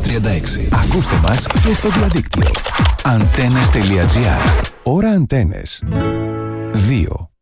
36. Ακούστε μας και στο διαδίκτυο. Antennes.gr. Ώρα Antennes. 2.